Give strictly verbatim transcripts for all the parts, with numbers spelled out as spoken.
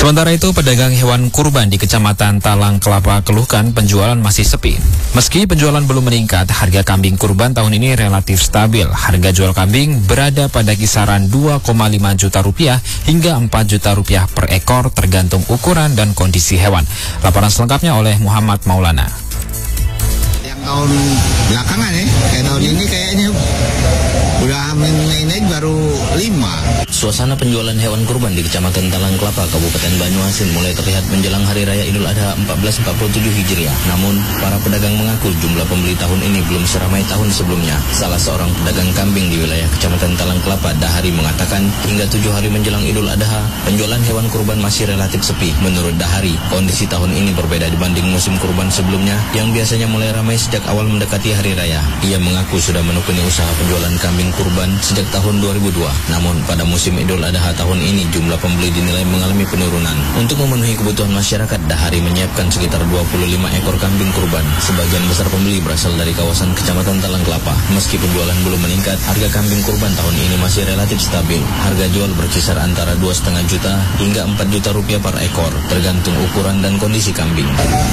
Sementara itu, pedagang hewan kurban di Kecamatan Talang Kelapa keluhkan penjualan masih sepi. Meski penjualan belum meningkat, harga kambing kurban tahun ini relatif stabil. Harga jual kambing berada pada kisaran dua koma lima juta rupiah hingga empat juta rupiah per ekor tergantung ukuran dan kondisi hewan. Laporan selengkapnya oleh Muhammad Maulana. Yang tahun belakangan ya, kayak tahun ini kayaknya udah ini baru lima. Suasana penjualan hewan kurban di Kecamatan Talang Kelapa, Kabupaten Banyuasin mulai terlihat menjelang Hari Raya Idul Adha seribu empat ratus empat puluh tujuh Hijriah. Namun, para pedagang mengaku jumlah pembeli tahun ini belum seramai tahun sebelumnya. Salah seorang pedagang kambing di wilayah Kecamatan Talang Kelapa, Dahari, mengatakan hingga tujuh hari menjelang Idul Adha, penjualan hewan kurban masih relatif sepi. Menurut Dahari, kondisi tahun ini berbeda dibanding musim kurban sebelumnya yang biasanya mulai ramai sejak awal mendekati Hari Raya. Ia mengaku sudah menekuni usaha penjualan kambing kurban sejak tahun dua ribu dua. Namun, pada musim Idul Adha tahun ini jumlah pembeli dinilai mengalami penurunan. Untuk memenuhi kebutuhan masyarakat, Dahari menyiapkan sekitar dua puluh lima ekor kambing kurban. Sebagian besar pembeli berasal dari kawasan Kecamatan Talang Kelapa. Meski penjualan belum meningkat, harga kambing kurban tahun ini masih relatif stabil. Harga jual berkisar antara dua koma lima juta hingga empat juta rupiah per ekor, tergantung ukuran dan kondisi kambing.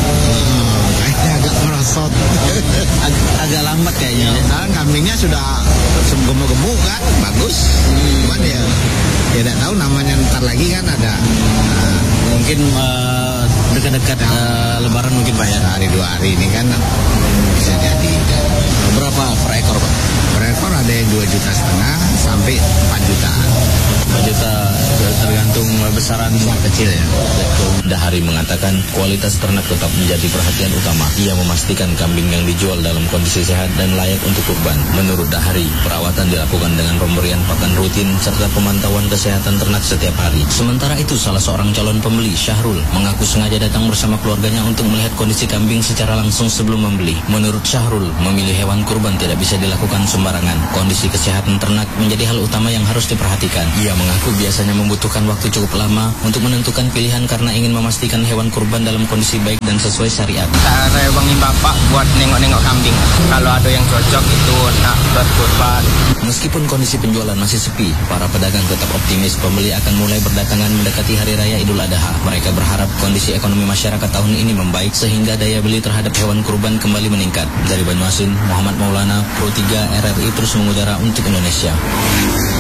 Hmm, kayaknya agak merosot. Ag agak lambat kayaknya. Sekarang kambingnya sudah gemuk-gemuk kan, bagus. Cuman ya, ya tidak tahu namanya ntar lagi kan ada. Nah, Mungkin uh, dekat-dekat uh, Lebaran mungkin Pak ya? hari dua hari ini kan bisa jadi. Berapa per ekor Pak? Per ekor ada yang dua juta setengah sampai empat jutaan. empat juta tergantung besaran Kecil ya. Dahari mengatakan kualitas ternak tetap menjadi perhatian utama. Ia memastikan kambing yang dijual dalam kondisi sehat dan layak untuk kurban. Menurut Dahari, perawatan dilakukan dengan pemberian pakan rutin serta pemantauan kesehatan ternak setiap hari. Sementara itu, salah seorang calon pembeli, Syahrul, mengaku sengaja datang bersama keluarganya untuk melihat kondisi kambing secara langsung sebelum membeli. Menurut Syahrul, memilih hewan kurban tidak bisa dilakukan sembarangan. Kondisi kesehatan ternak menjadi hal utama yang harus diperhatikan. Ia mengaku biasanya membutuhkan waktu cukup lama untuk menentukan pilihan karena ingin memastikan hewan kurban dalam kondisi baik dan sesuai syariat. Saya hubungi bapak buat nengok-nengok kambing. Kalau ada yang cocok itu nak buat kurban. Meskipun kondisi penjualan masih sepi, para pedagang tetap optimis pembeli akan mulai berdatangan mendekati Hari Raya Idul Adha. Mereka berharap kondisi ekonomi masyarakat tahun ini membaik sehingga daya beli terhadap hewan kurban kembali meningkat. Dari Banyuasin, Muhammad Maulana, Pro tiga R R I terus mengudara untuk Indonesia.